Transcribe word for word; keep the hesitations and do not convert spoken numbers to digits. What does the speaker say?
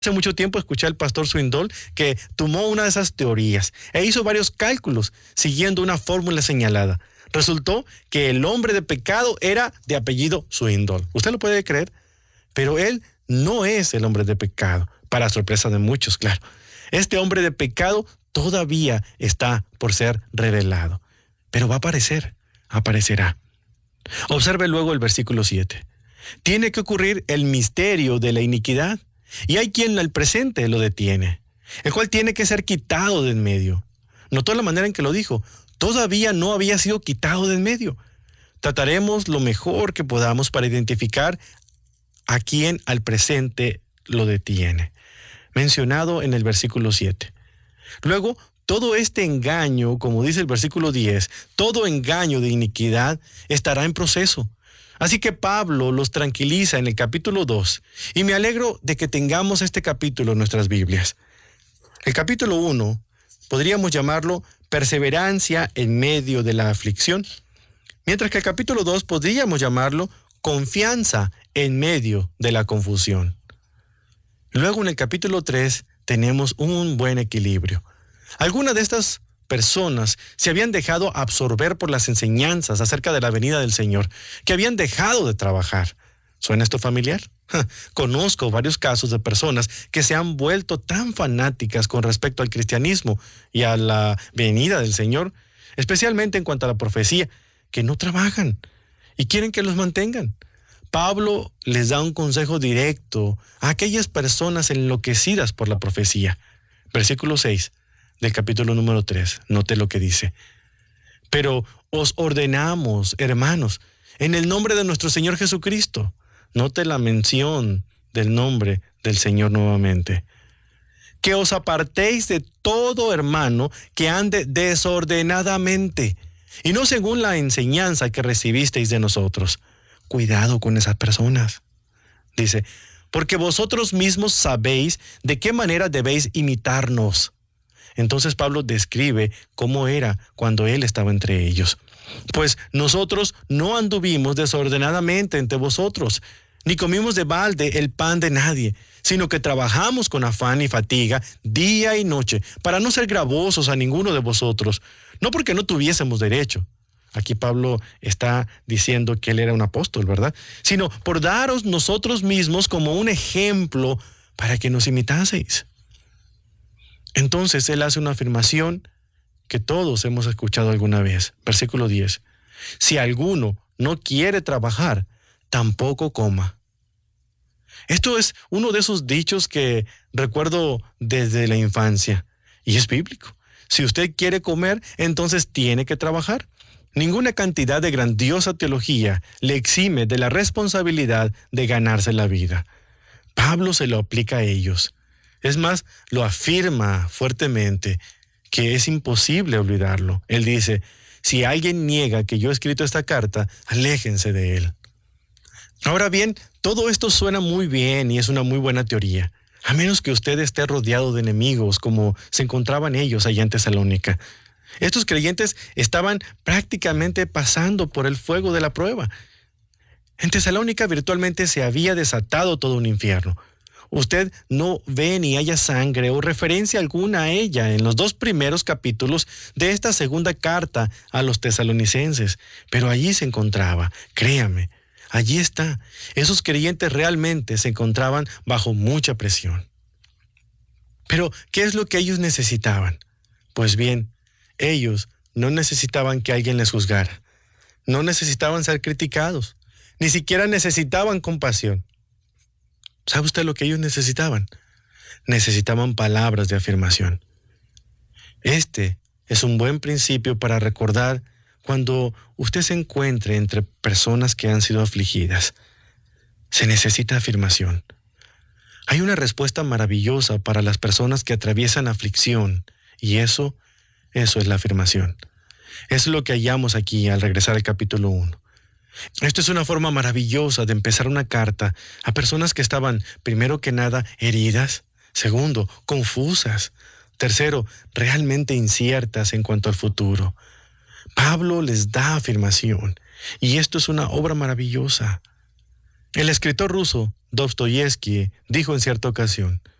Hace mucho tiempo escuché al pastor Swindoll que tomó una de esas teorías e hizo varios cálculos siguiendo una fórmula señalada. Resultó que el hombre de pecado era de apellido Swindoll. ¿Usted lo puede creer? Pero él no es el hombre de pecado, para sorpresa de muchos, claro. Este hombre de pecado todavía está por ser revelado, pero va a aparecer, aparecerá. Observe luego el versículo siete. Tiene que ocurrir el misterio de la iniquidad. Y hay quien al presente lo detiene, el cual tiene que ser quitado de en medio. ¿Notó la manera en que lo dijo? Todavía no había sido quitado de en medio. Trataremos lo mejor que podamos para identificar a quien al presente lo detiene, mencionado en el versículo siete. Luego, todo este engaño, como dice el versículo diez, todo engaño de iniquidad estará en proceso. Así que Pablo los tranquiliza en el capítulo dos, y me alegro de que tengamos este capítulo en nuestras Biblias. El capítulo uno podríamos llamarlo perseverancia en medio de la aflicción, mientras que el capítulo dos podríamos llamarlo confianza en medio de la confusión. Luego en el capítulo tres tenemos un buen equilibrio. Algunas de estas personas se habían dejado absorber por las enseñanzas acerca de la venida del Señor, que habían dejado de trabajar. ¿Suena esto familiar? Ja, conozco varios casos de personas que se han vuelto tan fanáticas con respecto al cristianismo y a la venida del Señor, especialmente en cuanto a la profecía, que no trabajan y quieren que los mantengan. Pablo les da un consejo directo a aquellas personas enloquecidas por la profecía. Versículo seis. Del capítulo número tres, note lo que dice. Pero os ordenamos, hermanos, en el nombre de nuestro Señor Jesucristo. Note la mención del nombre del Señor nuevamente. Que os apartéis de todo hermano que ande desordenadamente, y no según la enseñanza que recibisteis de nosotros. Cuidado con esas personas. Dice, porque vosotros mismos sabéis de qué manera debéis imitarnos. Entonces Pablo describe cómo era cuando él estaba entre ellos. Pues nosotros no anduvimos desordenadamente entre vosotros, ni comimos de balde el pan de nadie, sino que trabajamos con afán y fatiga día y noche, para no ser gravosos a ninguno de vosotros, no porque no tuviésemos derecho. Aquí Pablo está diciendo que él era un apóstol, ¿verdad? Sino por daros nosotros mismos como un ejemplo para que nos imitaseis. Entonces él hace una afirmación que todos hemos escuchado alguna vez. Versículo diez. Si alguno no quiere trabajar, tampoco coma. Esto es uno de esos dichos que recuerdo desde la infancia, y es bíblico. Si usted quiere comer, entonces tiene que trabajar. Ninguna cantidad de grandiosa teología le exime de la responsabilidad de ganarse la vida. Pablo se lo aplica a ellos. Es más, lo afirma fuertemente, que es imposible olvidarlo. Él dice, si alguien niega que yo he escrito esta carta, aléjense de él. Ahora bien, todo esto suena muy bien y es una muy buena teoría, a menos que usted esté rodeado de enemigos como se encontraban ellos allá en Tesalónica. Estos creyentes estaban prácticamente pasando por el fuego de la prueba. En Tesalónica virtualmente se había desatado todo un infierno. Usted no ve ni haya sangre o referencia alguna a ella en los dos primeros capítulos de esta segunda carta a los tesalonicenses, pero allí se encontraba, créame, allí está. Esos creyentes realmente se encontraban bajo mucha presión. Pero, ¿qué es lo que ellos necesitaban? Pues bien, ellos no necesitaban que alguien les juzgara, no necesitaban ser criticados, ni siquiera necesitaban compasión. ¿Sabe usted lo que ellos necesitaban? Necesitaban palabras de afirmación. Este es un buen principio para recordar cuando usted se encuentre entre personas que han sido afligidas. Se necesita afirmación. Hay una respuesta maravillosa para las personas que atraviesan aflicción, y eso, eso es la afirmación. Es lo que hallamos aquí al regresar al capítulo uno. Esto es una forma maravillosa de empezar una carta a personas que estaban, primero que nada, heridas, segundo, confusas, tercero, realmente inciertas en cuanto al futuro. Pablo les da afirmación, y esto es una obra maravillosa. El escritor ruso Dostoyevsky dijo en cierta ocasión,